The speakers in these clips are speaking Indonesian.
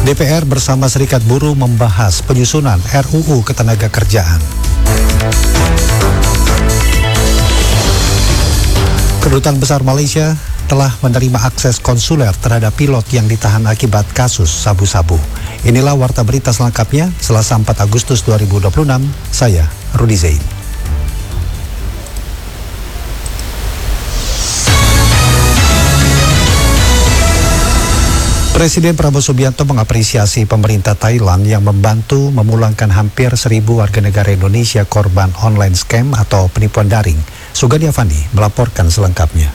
DPR bersama Serikat Buruh membahas penyusunan RUU Ketenagakerjaan. Kedutaan Besar Malaysia telah menerima akses konsuler terhadap pilot yang ditahan akibat kasus sabu-sabu. Inilah warta berita selengkapnya Selasa 4 Agustus 2026. Saya Rudi Zain. Presiden Prabowo Subianto mengapresiasi pemerintah Thailand yang membantu memulangkan hampir 1.000 warga negara Indonesia korban online scam atau penipuan daring. Sugandi Avandi melaporkan selengkapnya.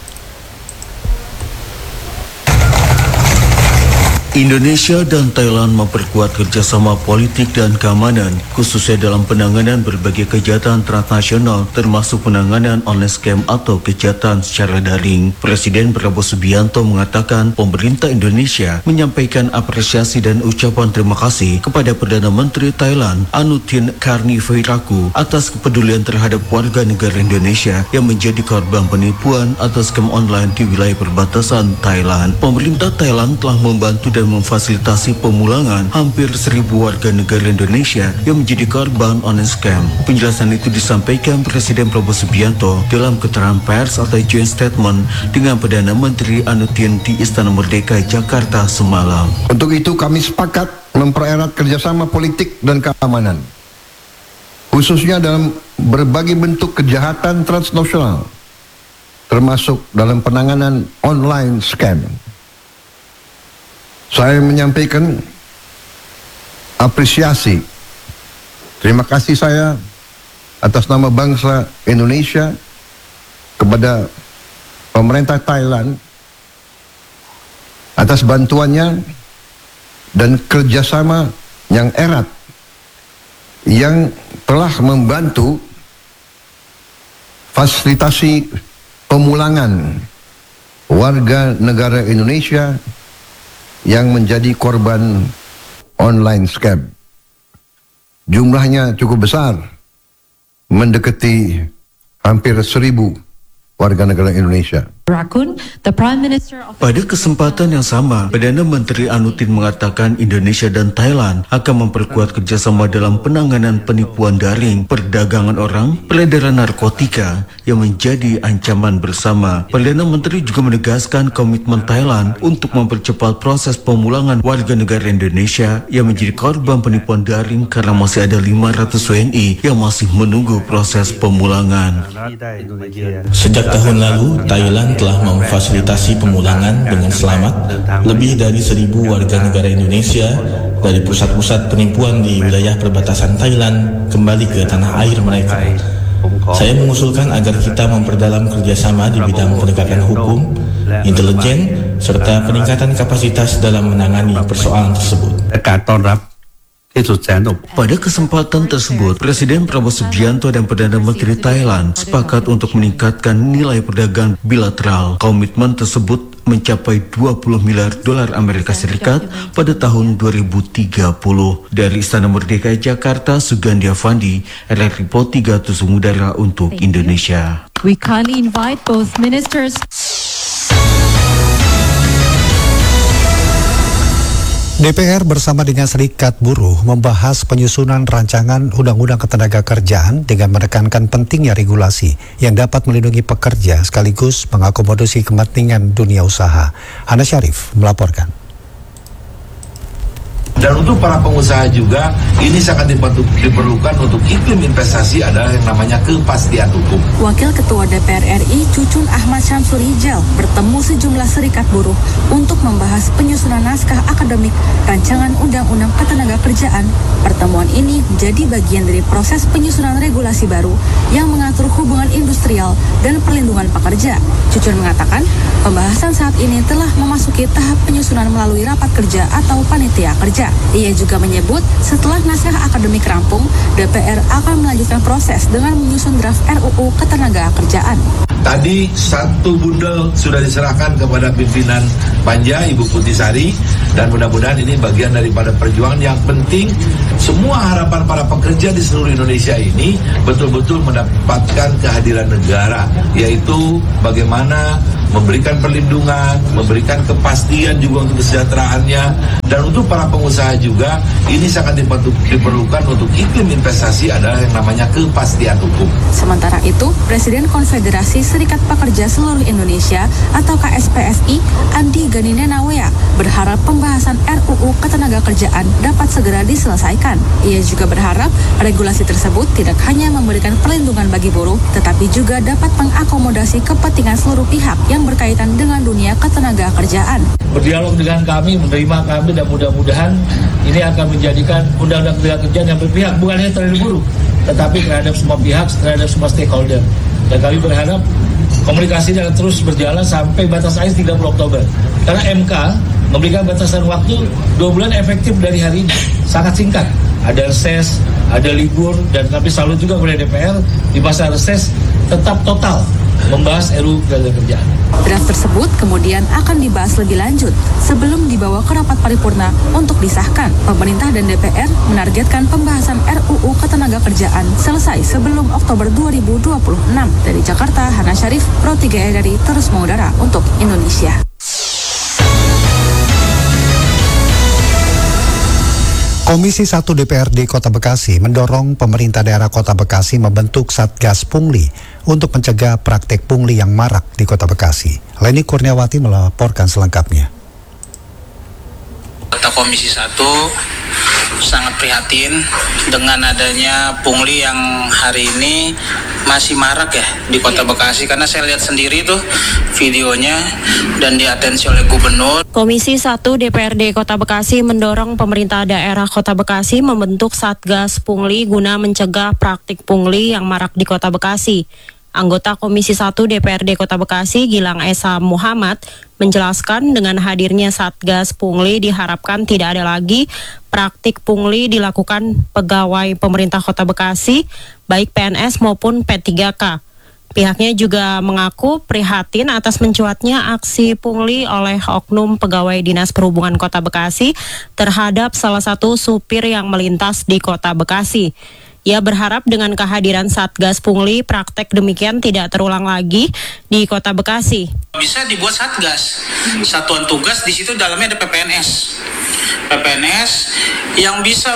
Indonesia dan Thailand memperkuat kerjasama politik dan keamanan, khususnya dalam penanganan berbagai kejahatan transnasional, termasuk penanganan online scam atau kejahatan secara daring. Presiden Prabowo Subianto mengatakan pemerintah Indonesia menyampaikan apresiasi dan ucapan terima kasih kepada Perdana Menteri Thailand Anutin Charnvirakul atas kepedulian terhadap warga negara Indonesia yang menjadi korban penipuan atau scam online di wilayah perbatasan Thailand. Pemerintah Thailand telah membantu dan memfasilitasi pemulangan hampir 1.000 warga negara Indonesia yang menjadi korban online scam. Penjelasan itu disampaikan Presiden Prabowo Subianto dalam keterangan pers atau joint statement dengan Perdana Menteri Anutin di Istana Merdeka, Jakarta semalam. Untuk itu kami sepakat mempererat kerjasama politik dan keamanan, khususnya dalam berbagai bentuk kejahatan transnasional, termasuk dalam penanganan online scam. Saya menyampaikan apresiasi, terima kasih saya atas nama bangsa Indonesia kepada pemerintah Thailand atas bantuannya dan kerjasama yang erat yang telah membantu fasilitasi pemulangan warga negara Indonesia yang menjadi korban online scam. Jumlahnya cukup besar, mendekati hampir 1.000 warga negara Indonesia. Pada kesempatan yang sama, Perdana Menteri Anutin mengatakan Indonesia dan Thailand akan memperkuat kerjasama dalam penanganan penipuan daring, perdagangan orang, peredaran narkotika yang menjadi ancaman bersama. Perdana Menteri juga menegaskan komitmen Thailand untuk mempercepat proses pemulangan warga negara Indonesia yang menjadi korban penipuan daring karena masih ada 500 WNI yang masih menunggu proses pemulangan. Sejak tahun lalu, Thailand telah memfasilitasi pemulangan dengan selamat lebih dari 1.000 warga negara Indonesia dari pusat-pusat penipuan di wilayah perbatasan Thailand kembali ke tanah air mereka. Saya mengusulkan agar kita memperdalam kerjasama di bidang penegakan hukum, intelijen, serta peningkatan kapasitas dalam menangani persoalan tersebut. Pada kesempatan tersebut, Presiden Prabowo Subianto dan Perdana Menteri Thailand sepakat untuk meningkatkan nilai perdagangan bilateral. Komitmen tersebut mencapai 20 miliar dolar Amerika Serikat pada tahun 2030. Dari Istana Merdeka, Jakarta, Sugandi Avandi, RRI Po 3 Tusung Udara untuk Indonesia. We kindly invite both ministers. DPR bersama dengan Serikat Buruh membahas penyusunan rancangan Undang-Undang Ketenagakerjaan dengan menekankan pentingnya regulasi yang dapat melindungi pekerja sekaligus mengakomodasi kepentingan dunia usaha. Hana Syarif melaporkan. Dan untuk para pengusaha juga, ini sangat diperlukan untuk iklim investasi adalah yang namanya kepastian hukum. Wakil Ketua DPR RI Cucun Ahmad Syamsul Rijal bertemu sejumlah serikat buruh untuk membahas penyusunan naskah akademik rancangan Undang-Undang Ketenagakerjaan. Pertemuan ini menjadi bagian dari proses penyusunan regulasi baru yang mengatur hubungan industrial dan perlindungan pekerja. Cucun mengatakan, pembahasan saat ini telah memasuki tahap penyusunan melalui rapat kerja atau panitia kerja. Ia juga menyebut setelah naskah akademik rampung, DPR akan melanjutkan proses dengan menyusun draft RUU Ketenagakerjaan. Tadi satu bundel sudah diserahkan kepada pimpinan Panja, Ibu Putisari, dan mudah-mudahan ini bagian daripada perjuangan yang penting. Semua harapan para pekerja di seluruh Indonesia ini betul-betul mendapatkan kehadiran negara, yaitu bagaimana memberikan perlindungan, memberikan kepastian juga untuk kesejahteraannya, dan untuk para pengusaha juga ini sangat diperlukan untuk iklim investasi adalah yang namanya kepastian hukum. Sementara itu, Presiden Konfederasi Serikat Pekerja Seluruh Indonesia atau KSPSI, Andi Gani Nenawea, berharap pembahasan RUU Ketenagakerjaan dapat segera diselesaikan. Ia juga berharap regulasi tersebut tidak hanya memberikan perlindungan bagi buruh, tetapi juga dapat mengakomodasi kepentingan seluruh pihak yang berkaitan dengan dunia ketenagakerjaan. Berdialog dengan kami, menerima kami, dan mudah-mudahan ini akan menjadikan undang-undang ketenagakerjaan yang berpihak bukan hanya terhadap buruh, tetapi terhadap semua pihak, terhadap semua stakeholder. Dan kami berharap komunikasi akan terus berjalan sampai batas akhir 30 Oktober. Karena MK memberikan batasan waktu 2 bulan efektif dari hari ini. Sangat singkat. Ada reses, ada libur, dan kami selalu juga oleh DPR di masa reses tetap total membahas RUU Ketenagakerjaan. Draft tersebut kemudian akan dibahas lebih lanjut sebelum dibawa ke rapat paripurna untuk disahkan. Pemerintah dan DPR menargetkan pembahasan RUU Ketenagakerjaan selesai sebelum Oktober 2026. Dari Jakarta, Hana Syarif, Pro 3 RRI terus mengudara untuk Indonesia. Komisi 1 DPRD Kota Bekasi mendorong pemerintah daerah Kota Bekasi membentuk Satgas Pungli untuk mencegah praktek pungli yang marak di Kota Bekasi. Leni Kurniawati melaporkan selengkapnya. Kota Komisi 1 sangat prihatin dengan adanya pungli yang hari ini masih marak ya di Kota Bekasi, karena saya lihat sendiri tuh videonya dan diatensi oleh Gubernur. Komisi 1 DPRD Kota Bekasi mendorong pemerintah daerah Kota Bekasi membentuk Satgas Pungli guna mencegah praktik pungli yang marak di Kota Bekasi. Anggota Komisi 1 DPRD Kota Bekasi, Gilang Esa Muhammad, menjelaskan dengan hadirnya Satgas Pungli diharapkan tidak ada lagi praktik pungli dilakukan pegawai pemerintah Kota Bekasi, baik PNS maupun P3K. Pihaknya juga mengaku prihatin atas mencuatnya aksi pungli oleh oknum pegawai Dinas Perhubungan Kota Bekasi terhadap salah satu supir yang melintas di Kota Bekasi. Ia berharap dengan kehadiran Satgas Pungli, praktek demikian tidak terulang lagi di Kota Bekasi. Bisa dibuat Satgas, satuan tugas, di situ dalamnya ada PPNS yang bisa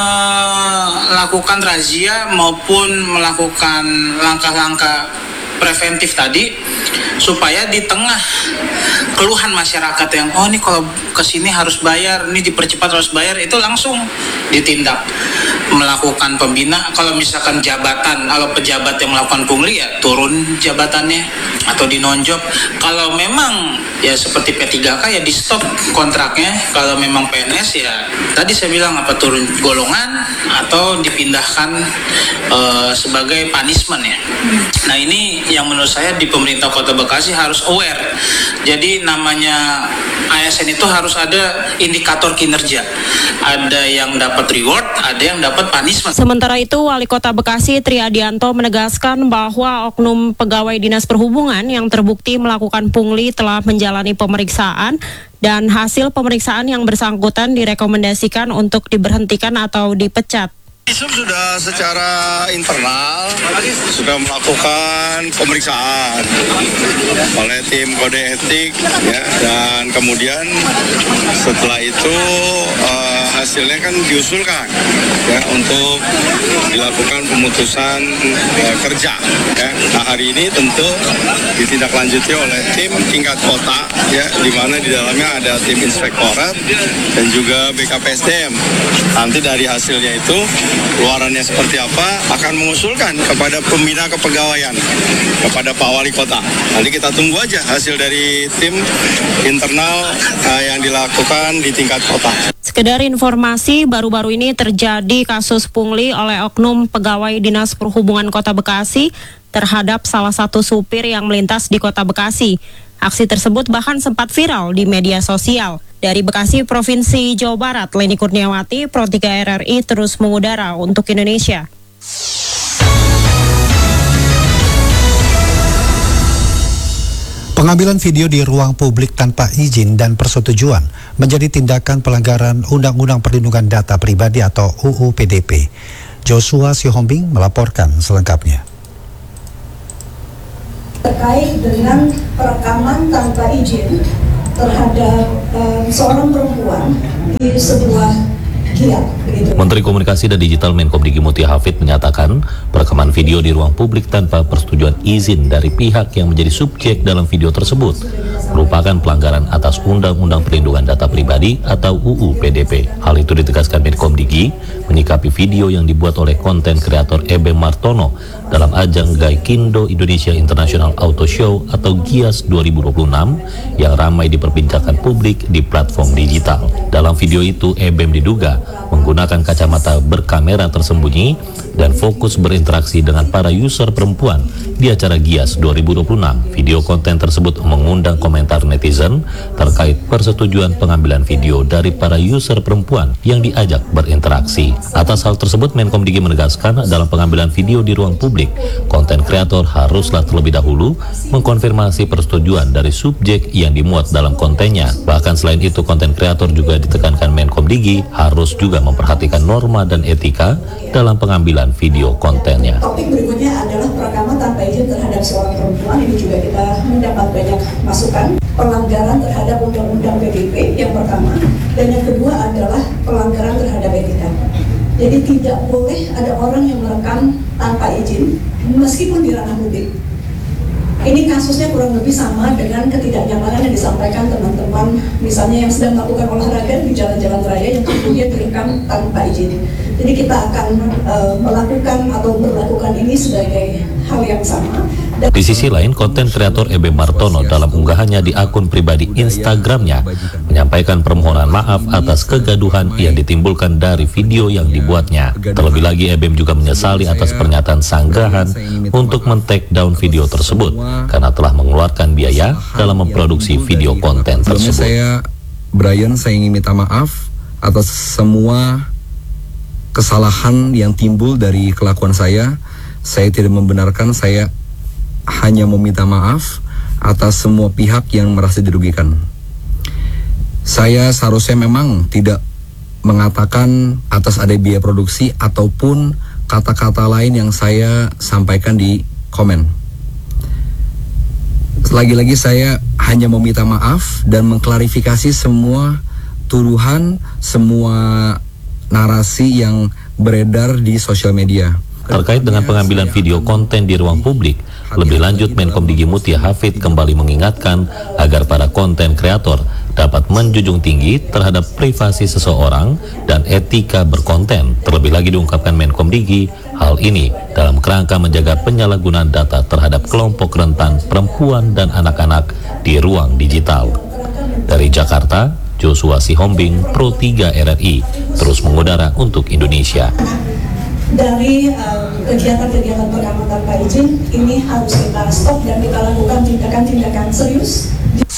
melakukan razia maupun melakukan langkah-langkah preventif tadi, supaya di tengah keluhan masyarakat yang ini kalau kesini harus bayar, ini dipercepat harus bayar, itu langsung ditindak, melakukan pembina. Kalau misalkan jabatan, kalau pejabat yang melakukan pungli ya turun jabatannya atau dinonjok. Kalau memang ya seperti P3K ya di stop kontraknya. Kalau memang PNS ya tadi saya bilang turun golongan atau dipindahkan sebagai punishment ya. Nah ini yang menurut saya di pemerintah Kota Bekasi harus aware. Jadi namanya ASN itu harus ada indikator kinerja. Ada yang dapat reward, ada yang dapat punishment. Sementara itu, Wali Kota Bekasi Triadianto menegaskan bahwa oknum pegawai Dinas Perhubungan yang terbukti melakukan pungli telah menjalani pemeriksaan dan hasil pemeriksaan yang bersangkutan direkomendasikan untuk diberhentikan atau dipecat. Isub sudah secara internal sudah melakukan pemeriksaan oleh tim kode etik ya, dan kemudian setelah itu hasilnya kan diusulkan ya untuk dilakukan pemutusan kerja ya. Nah hari ini tentu ditindaklanjuti oleh tim tingkat kota ya, di mana di dalamnya ada tim inspektorat dan juga BKPSDM. Nanti dari hasilnya itu keluarannya seperti apa akan mengusulkan kepada pembina kepegawaian, kepada Pak Wali Kota. Nanti kita tunggu aja hasil dari tim internal yang dilakukan di tingkat kota. Sekedar informasi, baru-baru ini terjadi kasus pungli oleh oknum pegawai Dinas Perhubungan Kota Bekasi terhadap salah satu supir yang melintas di Kota Bekasi. Aksi tersebut bahkan sempat viral di media sosial. Dari Bekasi, Provinsi Jawa Barat, Leni Kurniawati, Pro 3 RRI terus mengudara untuk Indonesia. Pengambilan video di ruang publik tanpa izin dan persetujuan menjadi tindakan pelanggaran Undang-Undang Perlindungan Data Pribadi atau UU PDP. Joshua Sihombing melaporkan selengkapnya. Terkait dengan perekaman tanpa izin terhadap seorang perempuan di sebuah Menteri Komunikasi dan Digital Menkomdigi Mutia Hafid menyatakan perekaman video di ruang publik tanpa persetujuan izin dari pihak yang menjadi subjek dalam video tersebut merupakan pelanggaran atas Undang-Undang Perlindungan Data Pribadi atau UU PDP. Hal itu ditegaskan Menkomdigi menyikapi video yang dibuat oleh konten kreator Ebem Martono dalam ajang Gaikindo Indonesia International Auto Show atau GIAS 2026 yang ramai diperbincangkan publik di platform digital. Dalam video itu, Ebem diduga menggunakan kacamata berkamera tersembunyi dan fokus berinteraksi dengan para user perempuan di acara GIAS 2026. Video konten tersebut mengundang komentar netizen terkait persetujuan pengambilan video dari para user perempuan yang diajak berinteraksi. Atas hal tersebut, Menkomdigi menegaskan dalam pengambilan video di ruang publik, konten kreator haruslah terlebih dahulu mengkonfirmasi persetujuan dari subjek yang dimuat dalam kontennya. Bahkan selain itu, konten kreator juga ditekankan Menkomdigi harus juga memperhatikan norma dan etika dalam pengambilan video kontennya. Topik berikutnya adalah perekaman tanpa izin terhadap seorang perempuan. Ini juga kita mendapat banyak masukan. Pelanggaran terhadap Undang-Undang PDP yang pertama, dan yang kedua adalah pelanggaran terhadap etika. Jadi tidak boleh ada orang yang merekam tanpa izin meskipun di ranah publik. Ini kasusnya kurang lebih sama dengan ketidaknyamanan yang disampaikan teman-teman misalnya yang sedang melakukan olahraga di jalan-jalan raya yang kemudian direkam tanpa izin. Jadi kita akan melakukan atau berlakukan ini sebagai hal yang sama. Di sisi lain, konten kreator Ebem Martono dalam unggahannya di akun pribadi Instagramnya menyampaikan permohonan maaf atas kegaduhan yang ditimbulkan dari video yang dibuatnya. Terlebih lagi, Ebem juga menyesali atas pernyataan sanggahan untuk men-take down video tersebut karena telah mengeluarkan biaya dalam memproduksi video konten tersebut. Brian, saya ingin minta maaf atas semua kesalahan yang timbul dari kelakuan saya. Saya tidak membenarkan, saya hanya meminta maaf atas semua pihak yang merasa dirugikan. Saya seharusnya memang tidak mengatakan atas ada biaya produksi ataupun kata-kata lain yang saya sampaikan di komen. Lagi-lagi saya hanya meminta maaf dan mengklarifikasi semua tuduhan, semua narasi yang beredar di sosial media. Terkait dengan pengambilan video konten di ruang publik, lebih lanjut Menkomdigi Mutia Hafid kembali mengingatkan agar para konten kreator dapat menjunjung tinggi terhadap privasi seseorang dan etika berkonten. Terlebih lagi diungkapkan Menkomdigi, hal ini dalam kerangka menjaga penyalahgunaan data terhadap kelompok rentan perempuan dan anak-anak di ruang digital. Dari Jakarta, Joshua Sihombing, Pro 3 RRI, terus mengudara untuk Indonesia. Dari kegiatan-kegiatan perekaman tanpa izin ini harus kita stop dan kita lakukan tindakan-tindakan serius.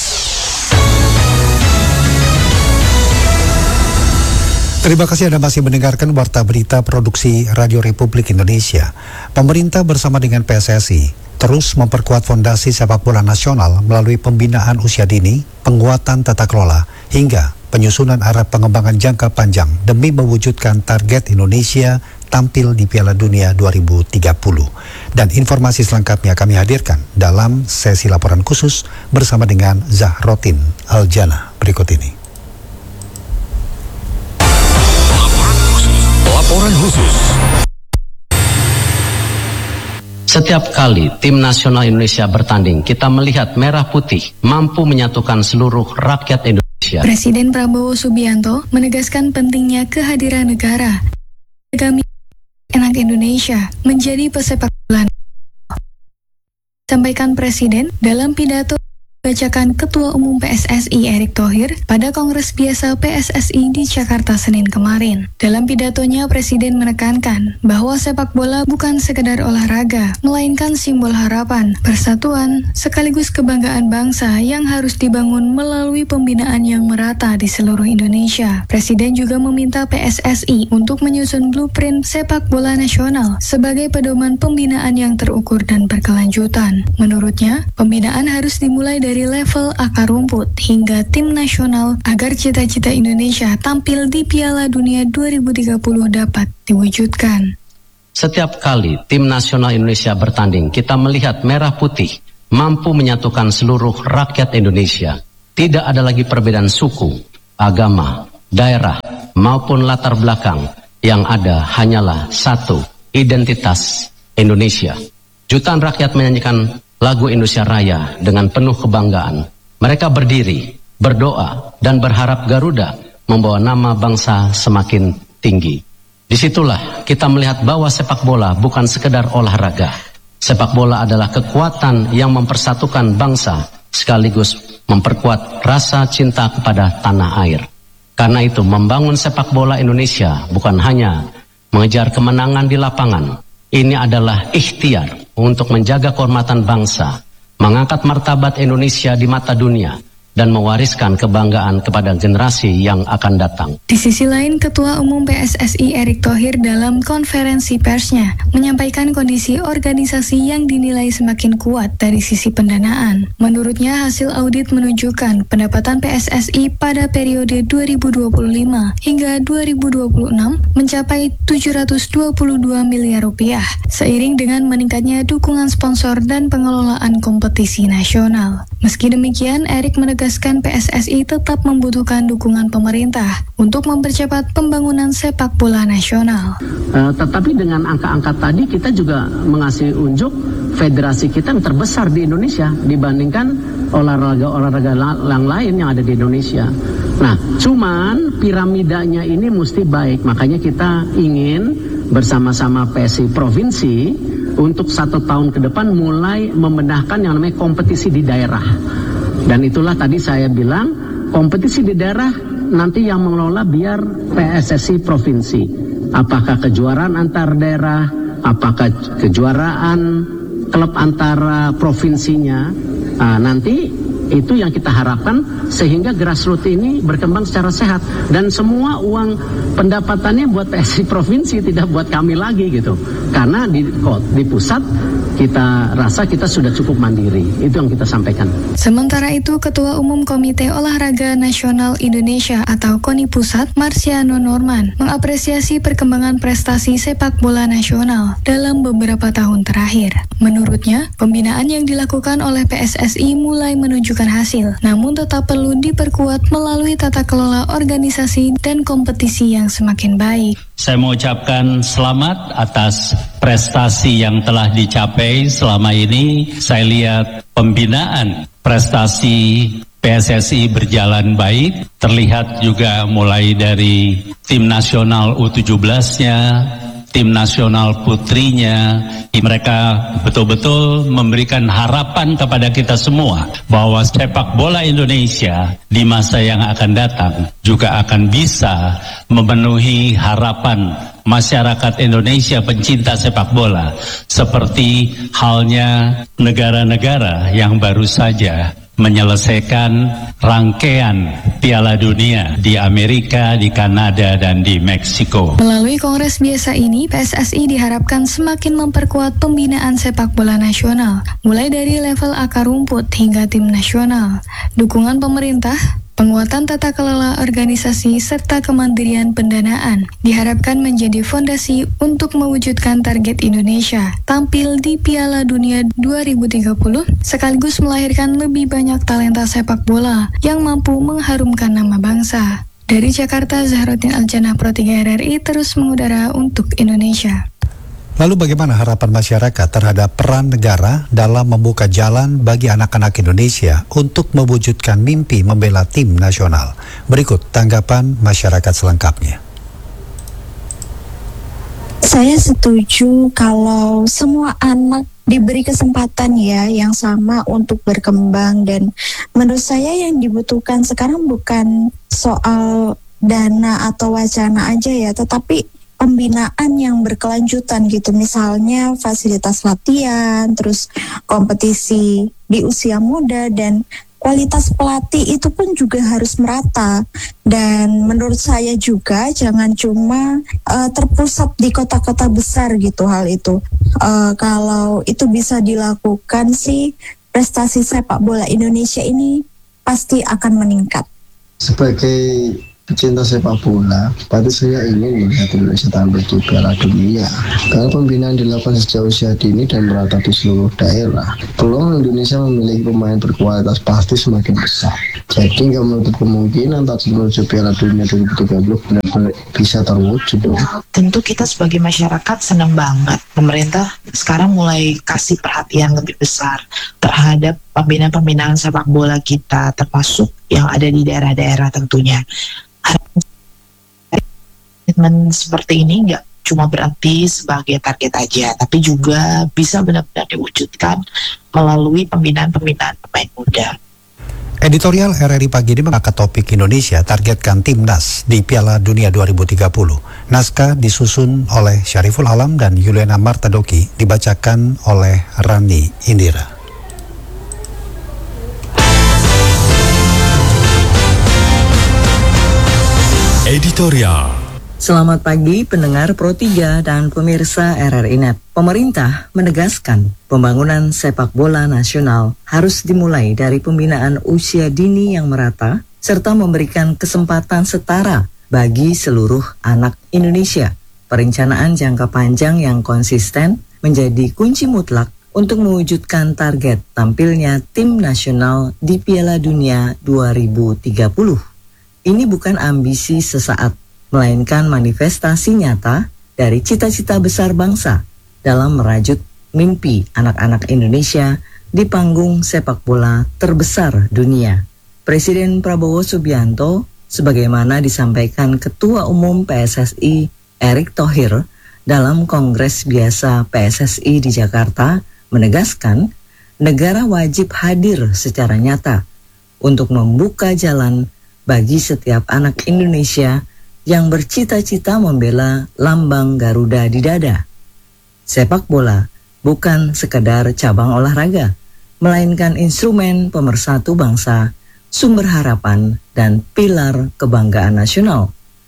Terima kasih Anda masih mendengarkan Warta Berita Produksi Radio Republik Indonesia. Pemerintah bersama dengan PSSI terus memperkuat fondasi sepak bola nasional melalui pembinaan usia dini, penguatan tata kelola, hingga penyusunan arah pengembangan jangka panjang demi mewujudkan target Indonesia tampil di Piala Dunia 2030. Dan informasi selengkapnya kami hadirkan dalam sesi laporan khusus bersama dengan Zahrotin Aljana berikut ini. Laporan khusus. Setiap kali tim nasional Indonesia bertanding, kita melihat merah putih mampu menyatukan seluruh rakyat Indonesia. Presiden Prabowo Subianto menegaskan pentingnya kehadiran negara demi anak Indonesia menjadi pesepak bola. Sampaikan Presiden dalam pidato bacakan Ketua Umum PSSI Erick Thohir pada Kongres Biasa PSSI di Jakarta Senin kemarin. Dalam pidatonya, Presiden menekankan bahwa sepak bola bukan sekedar olahraga, melainkan simbol harapan, persatuan, sekaligus kebanggaan bangsa yang harus dibangun melalui pembinaan yang merata di seluruh Indonesia. Presiden juga meminta PSSI untuk menyusun blueprint sepak bola nasional sebagai pedoman pembinaan yang terukur dan berkelanjutan. Menurutnya, pembinaan harus dimulai dari dari level akar rumput hingga tim nasional agar cita-cita Indonesia tampil di Piala Dunia 2030 dapat diwujudkan. Setiap kali tim nasional Indonesia bertanding, kita melihat merah putih mampu menyatukan seluruh rakyat Indonesia. Tidak ada lagi perbedaan suku, agama, daerah, maupun latar belakang. Yang ada hanyalah satu, identitas Indonesia. Jutaan rakyat menyanyikan lagu Indonesia Raya dengan penuh kebanggaan. Mereka berdiri, berdoa, dan berharap Garuda membawa nama bangsa semakin tinggi. Disitulah kita melihat bahwa sepak bola bukan sekedar olahraga. Sepak bola adalah kekuatan yang mempersatukan bangsa, sekaligus memperkuat rasa cinta kepada tanah air. Karena itu, membangun sepak bola Indonesia bukan hanya mengejar kemenangan di lapangan. Ini adalah ikhtiar untuk menjaga kehormatan bangsa, mengangkat martabat Indonesia di mata dunia, dan mewariskan kebanggaan kepada generasi yang akan datang. Di sisi lain, Ketua Umum PSSI Erick Thohir dalam konferensi persnya menyampaikan kondisi organisasi yang dinilai semakin kuat dari sisi pendanaan. Menurutnya, hasil audit menunjukkan pendapatan PSSI pada periode 2025 hingga 2026 mencapai 722 miliar rupiah, seiring dengan meningkatnya dukungan sponsor dan pengelolaan kompetisi nasional. Meski demikian, Erick menegaskan PSSI tetap membutuhkan dukungan pemerintah untuk mempercepat pembangunan sepak bola nasional. Tetapi dengan angka-angka tadi kita juga mengasih unjuk federasi kita yang terbesar di Indonesia dibandingkan olahraga-olahraga yang lain yang ada di Indonesia. Nah, cuman piramidanya ini mesti baik. Makanya kita ingin bersama-sama PSSI provinsi untuk 1 tahun ke depan mulai membenahkan yang namanya kompetisi di daerah. Dan itulah tadi saya bilang, kompetisi di daerah nanti yang mengelola biar PSSI provinsi. Apakah kejuaraan antar daerah, apakah kejuaraan klub antara provinsinya, nanti itu yang kita harapkan sehingga grassroots ini berkembang secara sehat dan semua uang pendapatannya buat PSSI provinsi, tidak buat kami lagi gitu. Karena di pusat kita rasa kita sudah cukup mandiri. Itu yang kita sampaikan. Sementara itu, Ketua Umum Komite Olahraga Nasional Indonesia atau KONI Pusat, Marciano Norman, mengapresiasi perkembangan prestasi sepak bola nasional dalam beberapa tahun terakhir. Menurutnya, pembinaan yang dilakukan oleh PSSI mulai menunjukkan hasil, namun tetap perlu diperkuat melalui tata kelola organisasi dan kompetisi yang semakin baik. Saya mengucapkan selamat atas prestasi yang telah dicapai selama ini. Saya lihat pembinaan prestasi PSSI berjalan baik. Terlihat juga mulai dari tim nasional U17-nya, tim nasional putrinya. Mereka betul-betul memberikan harapan kepada kita semua bahwa sepak bola Indonesia di masa yang akan datang juga akan bisa memenuhi harapan masyarakat Indonesia pencinta sepak bola, seperti halnya negara-negara yang baru saja menyelesaikan rangkaian Piala Dunia di Amerika, di Kanada, dan di Meksiko. Melalui Kongres Biasa ini, PSSI diharapkan semakin memperkuat pembinaan sepak bola nasional, mulai dari level akar rumput hingga tim nasional. Dukungan pemerintah, penguatan tata kelola organisasi, serta kemandirian pendanaan diharapkan menjadi fondasi untuk mewujudkan target Indonesia tampil di Piala Dunia 2030 sekaligus melahirkan lebih banyak talenta sepak bola yang mampu mengharumkan nama bangsa. Dari Jakarta, Zahroddin Aljana, Pro 3 RRI terus mengudara untuk Indonesia. Lalu bagaimana harapan masyarakat terhadap peran negara dalam membuka jalan bagi anak-anak Indonesia untuk mewujudkan mimpi membela tim nasional? Berikut tanggapan masyarakat selengkapnya. Saya setuju kalau semua anak diberi kesempatan ya yang sama untuk berkembang, dan menurut saya yang dibutuhkan sekarang bukan soal dana atau wacana aja ya, tetapi pembinaan yang berkelanjutan gitu, misalnya fasilitas latihan, terus kompetisi di usia muda, dan kualitas pelatih itu pun juga harus merata. Dan menurut saya juga jangan cuma terpusat di kota-kota besar gitu hal itu. Kalau itu bisa dilakukan sih prestasi sepak bola Indonesia ini pasti akan meningkat. Sebagai pecinta sepak bola, berarti saya ingin melihat Indonesia tampil di Piala Dunia. Karena pembinaan dilakukan sejak usia dini dan merata di seluruh daerah, peluang Indonesia memiliki pemain berkualitas pasti semakin besar. Jadi nggak menutup kemungkinan target menuju Piala Dunia 2030 benar-benar bisa terwujud. Tentu kita sebagai masyarakat senang banget. Pemerintah sekarang mulai kasih perhatian lebih besar terhadap pembinaan sepak bola kita, termasuk yang ada di daerah-daerah tentunya. Komitmen seperti ini nggak cuma berhenti sebagai target aja, tapi juga bisa benar-benar diwujudkan melalui pembinaan-pembinaan pemain muda. Editorial RRI Pagi ini mengangkat topik Indonesia targetkan timnas di Piala Dunia 2030. Naskah disusun oleh Syariful Alam dan Yuliana Martadoki, dibacakan oleh Rani Indira. Editorial. Selamat pagi pendengar Pro 3 dan pemirsa RRI Net. Pemerintah menegaskan pembangunan sepak bola nasional harus dimulai dari pembinaan usia dini yang merata serta memberikan kesempatan setara bagi seluruh anak Indonesia. Perencanaan jangka panjang yang konsisten menjadi kunci mutlak untuk mewujudkan target tampilnya tim nasional di Piala Dunia 2030. Ini bukan ambisi sesaat, melainkan manifestasi nyata dari cita-cita besar bangsa dalam merajut mimpi anak-anak Indonesia di panggung sepak bola terbesar dunia. Presiden Prabowo Subianto, sebagaimana disampaikan Ketua Umum PSSI Erick Thohir dalam Kongres Biasa PSSI di Jakarta, menegaskan negara wajib hadir secara nyata untuk membuka jalan bagi setiap anak Indonesia yang bercita-cita membela lambang Garuda di dada. Sepak bola bukan sekadar cabang olahraga, melainkan instrumen pemersatu bangsa, sumber harapan, dan pilar kebanggaan nasional.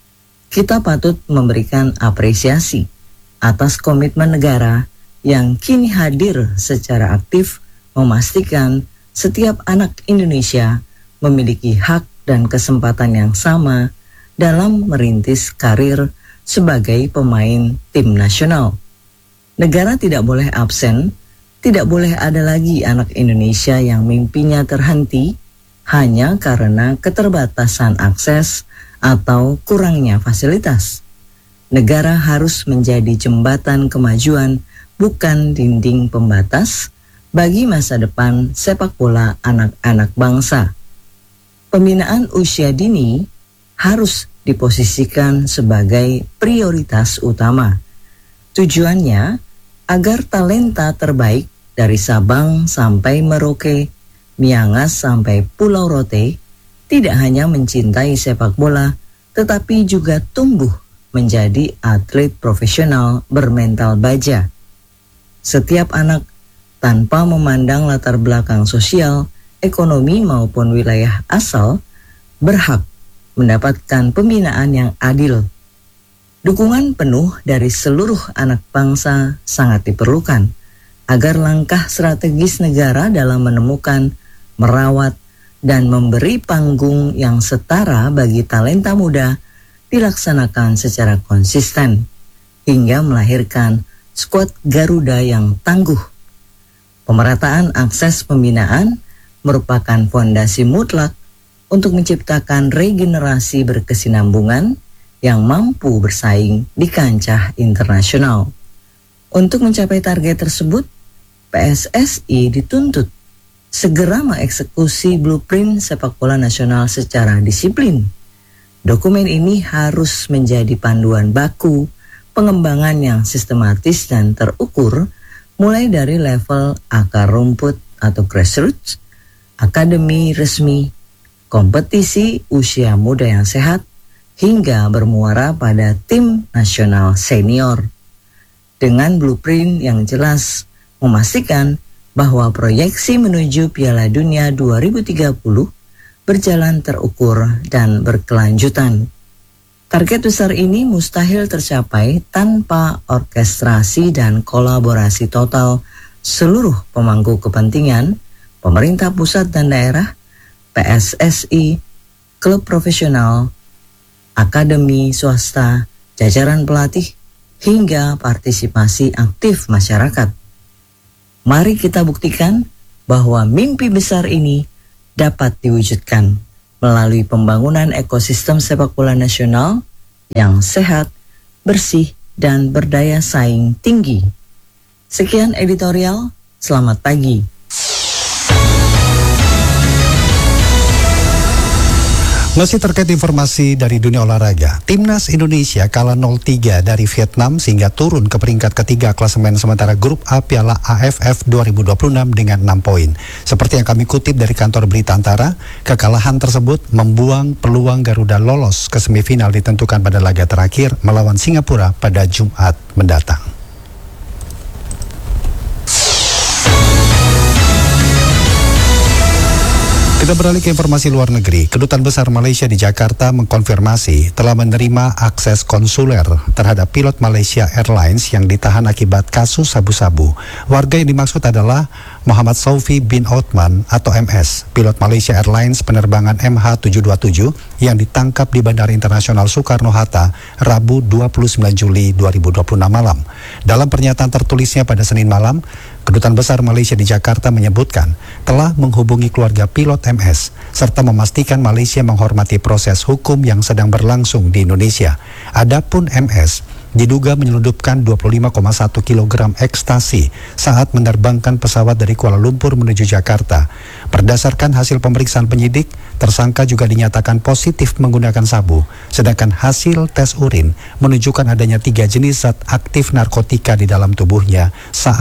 Kita patut memberikan apresiasi atas komitmen negara yang kini hadir secara aktif memastikan setiap anak Indonesia memiliki hak dan kesempatan yang sama dalam merintis karir sebagai pemain tim nasional. Negara tidak boleh absen, tidak boleh ada lagi anak Indonesia yang mimpinya terhenti hanya karena keterbatasan akses atau kurangnya fasilitas. Negara harus menjadi jembatan kemajuan, bukan dinding pembatas bagi masa depan sepak bola anak-anak bangsa. Pembinaan usia dini harus diposisikan sebagai prioritas utama. Tujuannya agar talenta terbaik dari Sabang sampai Merauke, Miangas sampai Pulau Rote tidak hanya mencintai sepak bola, tetapi juga tumbuh menjadi atlet profesional bermental baja. Setiap anak, tanpa memandang latar belakang sosial, ekonomi maupun wilayah asal, berhak mendapatkan pembinaan yang adil. Dukungan penuh dari seluruh anak bangsa sangat diperlukan agar langkah strategis negara dalam menemukan, merawat, dan memberi panggung yang setara bagi talenta muda dilaksanakan secara konsisten hingga melahirkan skuad Garuda yang tangguh. Pemerataan akses pembinaan merupakan fondasi mutlak untuk menciptakan regenerasi berkesinambungan yang mampu bersaing di kancah internasional. Untuk mencapai target tersebut, PSSI dituntut segera mengeksekusi blueprint sepak bola nasional secara disiplin. Dokumen ini harus menjadi panduan baku pengembangan yang sistematis dan terukur, mulai dari level akar rumput atau grassroots, akademi resmi, kompetisi usia muda yang sehat, hingga bermuara pada tim nasional senior. Dengan blueprint yang jelas, memastikan bahwa proyeksi menuju Piala Dunia 2030 berjalan terukur dan berkelanjutan. Target besar ini mustahil tercapai tanpa orkestrasi dan kolaborasi total seluruh pemangku kepentingan, pemerintah pusat dan daerah, PSSI, klub profesional, akademi swasta, jajaran pelatih, hingga partisipasi aktif masyarakat. Mari kita buktikan bahwa mimpi besar ini dapat diwujudkan melalui pembangunan ekosistem sepak bola nasional yang sehat, bersih, dan berdaya saing tinggi. Sekian editorial, selamat pagi. Masih terkait informasi dari dunia olahraga, Timnas Indonesia kalah 0-3 dari Vietnam sehingga turun ke peringkat ketiga klasemen sementara grup A Piala AFF 2026 dengan 6 poin. Seperti yang kami kutip dari kantor berita Antara, kekalahan tersebut membuang peluang Garuda lolos ke semifinal ditentukan pada laga terakhir melawan Singapura pada Jumat mendatang. Kita beralih ke informasi luar negeri. Kedutaan Besar Malaysia di Jakarta mengkonfirmasi telah menerima akses konsuler terhadap pilot Malaysia Airlines yang ditahan akibat kasus sabu-sabu. Warga yang dimaksud adalah Muhammad Saufi bin Othman atau MS, pilot Malaysia Airlines penerbangan MH727 yang ditangkap di Bandara Internasional Soekarno-Hatta Rabu 29 Juli 2026 malam. Dalam pernyataan tertulisnya pada Senin malam, Kedutaan Besar Malaysia di Jakarta menyebutkan telah menghubungi keluarga pilot MS serta memastikan Malaysia menghormati proses hukum yang sedang berlangsung di Indonesia. Adapun MS diduga menyelundupkan 25,1 kg ekstasi saat menerbangkan pesawat dari Kuala Lumpur menuju Jakarta. Berdasarkan hasil pemeriksaan penyidik, tersangka juga dinyatakan positif menggunakan sabu, sedangkan hasil tes urin menunjukkan adanya 3 jenis zat aktif narkotika di dalam tubuhnya saat